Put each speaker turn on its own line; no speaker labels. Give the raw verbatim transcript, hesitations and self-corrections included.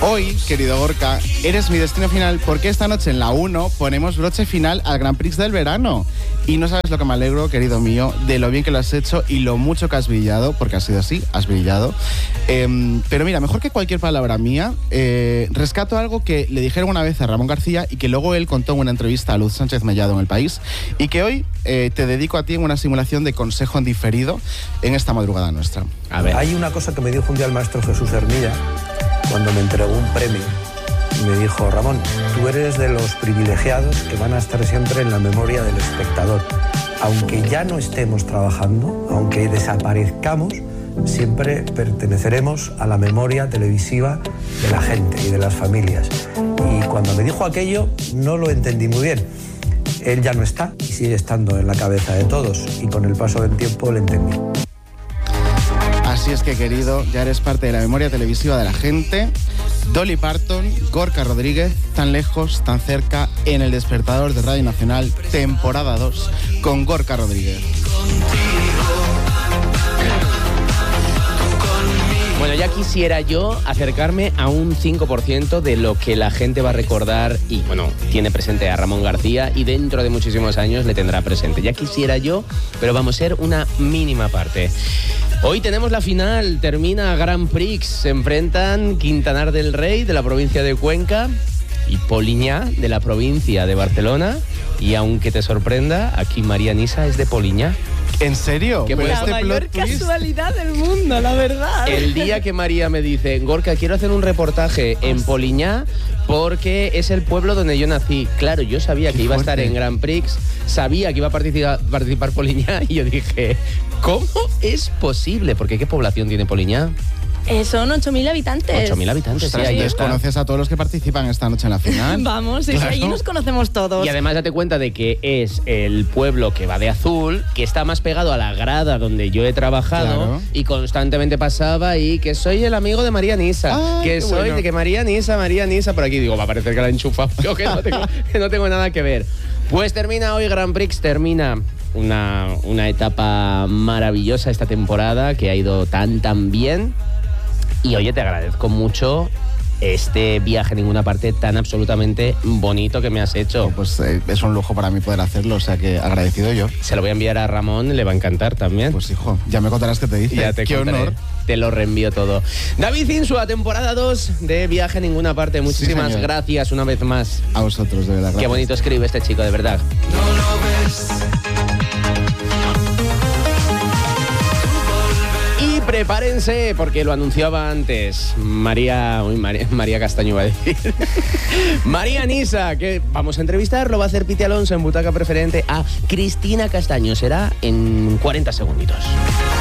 Hoy, querido Gorka, eres mi destino final porque esta noche en la uno ponemos broche final al Grand Prix del verano. Y no sabes lo que me alegro, querido mío, de lo bien que lo has hecho y lo mucho que has brillado, porque ha sido así, has brillado. Eh, pero mira, mejor que cualquier palabra mía, eh, rescato algo que le dijeron una vez a Ramón García y que luego él contó en una entrevista a Luz Sánchez Mellado en El País, y que hoy eh, te dedico a ti en una simulación de consejo en diferido en esta madrugada nuestra.
A ver.
Hay una cosa que me dijo un día el maestro Jesús Hermilla cuando me entregó un premio. Me dijo: Ramón, tú eres de los privilegiados que van a estar siempre en la memoria del espectador. Aunque ya no estemos trabajando, aunque desaparezcamos, siempre perteneceremos a la memoria televisiva de la gente y de las familias. Y cuando me dijo aquello, no lo entendí muy bien. Él ya no está y sigue estando en la cabeza de todos, y con el paso del tiempo lo entendí.
Así es que, querido, ya eres parte de la memoria televisiva de la gente. Dolly Parton, Gorka Rodríguez, tan lejos, tan cerca, en El Despertador de Radio Nacional, temporada dos, con Gorka Rodríguez.
Bueno, ya quisiera yo acercarme a un cinco por ciento de lo que la gente va a recordar y, bueno, tiene presente a Ramón García y dentro de muchísimos años le tendrá presente. Ya quisiera yo, pero vamos a ser una mínima parte. Hoy tenemos la final, termina Grand Prix, se enfrentan Quintanar del Rey de la provincia de Cuenca y Poliñá de la provincia de Barcelona, y aunque te sorprenda, aquí María Nisa es de Poliñá.
¿En serio?
¿Qué
La
este
mayor casualidad del mundo, la verdad.
El día que María me dice: Gorka, quiero hacer un reportaje en Poliñá porque es el pueblo donde yo nací. Claro, yo sabía que iba a estar en Grand Prix, sabía que iba a participar, participar Poliñá, y yo dije, ¿cómo es posible? Porque ¿qué población tiene Poliñá?
Eh, son ocho mil habitantes.
ocho mil habitantes.
Ostras,
Sí, ahí está.
desconoces a todos los que participan esta noche en la final.
Vamos, sí,
Claro.
sí, allí nos conocemos todos.
Y además date cuenta de que es el pueblo que va de azul, que está más pegado a la grada donde yo he trabajado,
Claro.
y constantemente pasaba y que soy el amigo de María Nisa,
Ah,
que
qué
soy
bueno.
de que María Nisa, María Nisa, por aquí digo, va a parecer que la he enchufado, yo que no tengo, que no tengo nada que ver. Pues termina hoy Grand Prix, termina una, una etapa maravillosa esta temporada que ha ido tan tan bien. Y oye, te agradezco mucho este viaje a ninguna parte tan absolutamente bonito que me has hecho.
Pues eh, es un lujo para mí poder hacerlo, o sea que agradecido yo.
Se lo voy a enviar a Ramón, le va a encantar también.
Pues hijo, ya me contarás qué te dice.
ya te
Qué
contaré.
honor.
Te lo reenvío todo. David Insua, temporada dos de Viaje a ninguna parte. Muchísimas
señor.
gracias una vez más.
A vosotros, de verdad.
Qué
gracias.
bonito escribe este chico, de verdad.
No lo ves.
Y prepárense, porque lo anunciaba antes María, uy, María, María Castaño iba a decir. María Nisa, que vamos a entrevistar, lo va a hacer Piti Alonso en Butaca Preferente a Cristina Castaño. Será en cuarenta segunditos.